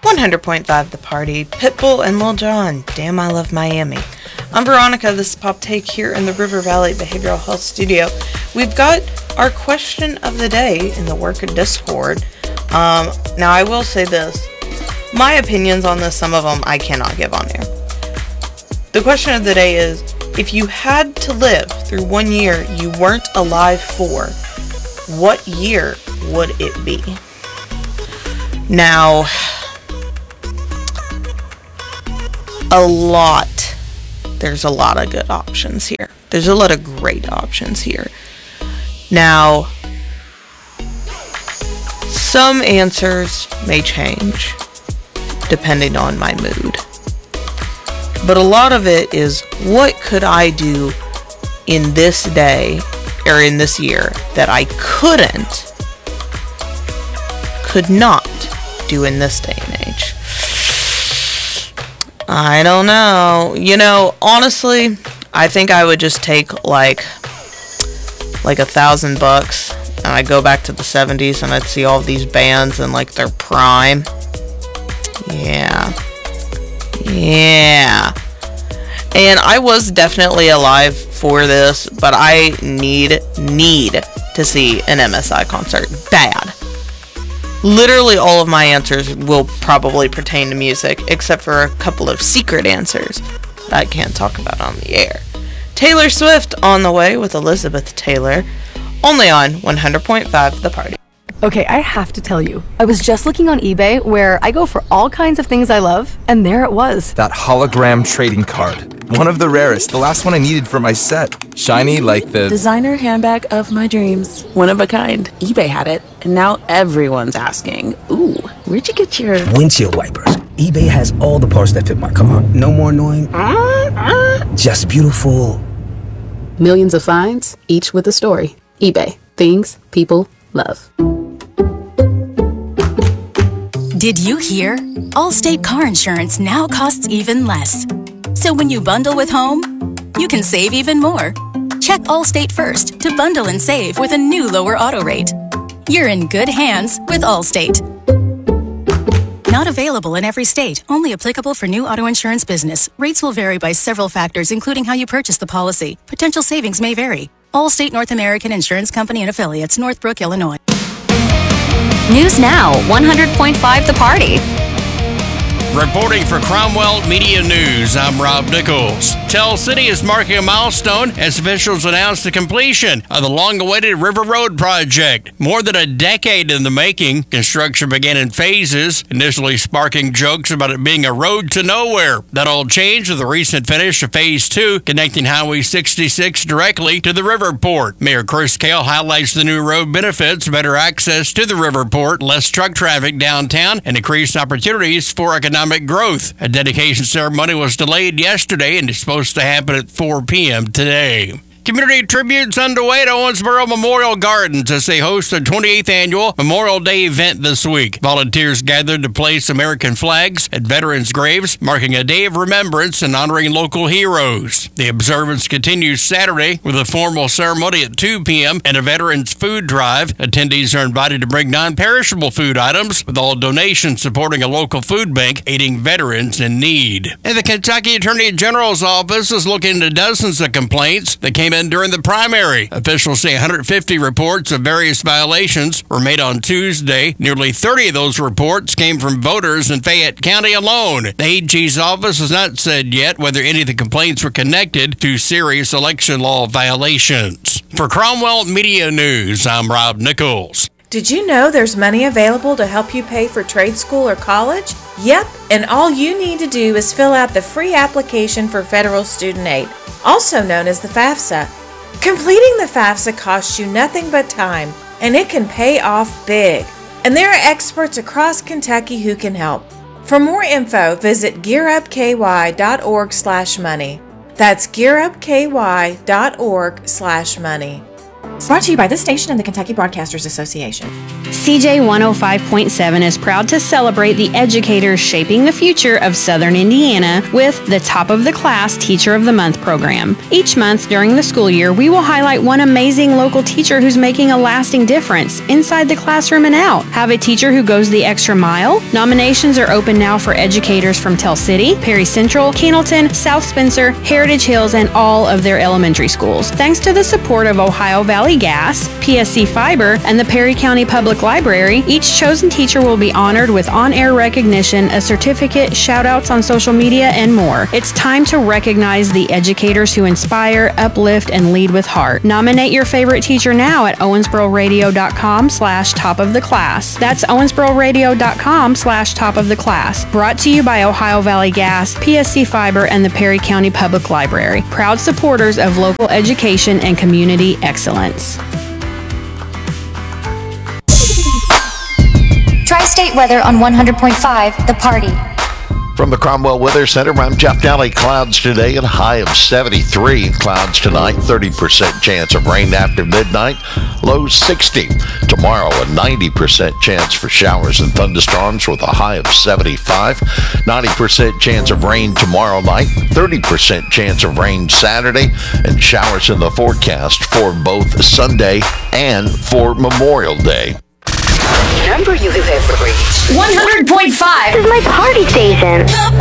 100.5 The Party, Pitbull and Lil Jon, Damn I Love Miami. I'm Veronica, this is Pop Take here in the River Valley Behavioral Health Studio. We've got our question of the day in the Worker Discord. Now I will say this, my opinions on this, some of them I cannot give on air. The question of the day is, if you had to live through 1 year you weren't alive for, what year would it be? Now, there's a lot of good options here. There's a lot of great options here. Now, some answers may change depending on my mood. But a lot of it is, what could I do in this day or in this year that I could not do in this day and age? I don't know. Honestly, I think I would just take like $1,000 and I'd go back to the 70s and I'd see all of these bands in like their prime. Yeah. And I was definitely alive for this, but I need to see an MSI concert bad. Literally all of my answers will probably pertain to music, except for a couple of secret answers that I can't talk about on the air. Taylor Swift on the way with Elizabeth Taylor, only on 100.5 The Party. Okay, I have to tell you, I was just looking on eBay where I go for all kinds of things I love, and there it was. That hologram trading card. One of the rarest, the last one I needed for my set. Shiny like the designer handbag of my dreams. One of a kind. eBay had it, and now everyone's asking, ooh, where'd you get your windshield wipers? eBay has all the parts that fit my car. No more annoying, just beautiful. Millions of finds, each with a story. eBay. Things people love. Did you hear? Allstate car insurance now costs even less. So when you bundle with home, you can save even more. Check Allstate first to bundle and save with a new lower auto rate. You're in good hands with Allstate. Not available in every state. Only applicable for new auto insurance business. Rates will vary by several factors, including how you purchase the policy. Potential savings may vary. Allstate North American Insurance Company and Affiliates, Northbrook, Illinois. News Now, 100.5 The Party. Reporting for Cromwell Media News, I'm Rob Nichols. Tell City is marking a milestone as officials announced the completion of the long-awaited River Road project. More than a decade in the making, construction began in phases, initially sparking jokes about it being a road to nowhere. That all changed with the recent finish of Phase 2, connecting Highway 66 directly to the Riverport. Mayor Chris Kale highlights the new road benefits, better access to the Riverport, less truck traffic downtown, and increased opportunities for economic growth. A dedication ceremony was delayed yesterday and is supposed to happen at 4 p.m. today. Community tributes underway at Owensboro Memorial Gardens as they host the 28th annual Memorial Day event this week. Volunteers gathered to place American flags at veterans' graves, marking a day of remembrance and honoring local heroes. The observance continues Saturday with a formal ceremony at 2 p.m. and a veterans' food drive. Attendees are invited to bring non-perishable food items, with all donations supporting a local food bank aiding veterans in need. And the Kentucky Attorney General's office is looking into dozens of complaints that came in during the primary. Officials say 150 reports of various violations were made on Tuesday. Nearly 30 of those reports came from voters in Fayette County alone. The AG's office has not said yet whether any of the complaints were connected to serious election law violations. For Cromwell Media News, I'm Rob Nichols. Did you know there's money available to help you pay for trade school or college? Yep, and all you need to do is fill out the free application for federal student aid, also known as the FAFSA. Completing the FAFSA costs you nothing but time, and it can pay off big. And there are experts across Kentucky who can help. For more info, visit gearupky.org/money. That's gearupky.org/money. Brought to you by this station and the Kentucky Broadcasters Association. CJ 105.7 is proud to celebrate the educators shaping the future of Southern Indiana with the Top of the Class Teacher of the Month program. Each month during the school year, we will highlight one amazing local teacher who's making a lasting difference inside the classroom and out. Have a teacher who goes the extra mile? Nominations are open now for educators from Tell City, Perry Central, Cannleton, South Spencer, Heritage Hills, and all of their elementary schools. Thanks to the support of Ohio Valley Gas, PSC Fiber, and the Perry County Public Library, each chosen teacher will be honored with on-air recognition, a certificate, shout-outs on social media, and more. It's time to recognize the educators who inspire, uplift, and lead with heart. Nominate your favorite teacher now at owensbororadio.com/topoftheclass. That's owensbororadio.com/topoftheclass. Brought to you by Ohio Valley Gas, PSC Fiber, and the Perry County Public Library. Proud supporters of local education and community excellence. Tri-State weather on 100.5 The Party. From the Cromwell Weather Center, I'm Jeff Daly. Clouds today at a high of 73. Clouds tonight, 30% chance of rain after midnight. Low 60. Tomorrow, a 90% chance for showers and thunderstorms with a high of 75. 90% chance of rain tomorrow night. 30% chance of rain Saturday. And showers in the forecast for both Sunday and for Memorial Day. Number you have reached. 100.5 This is my party station.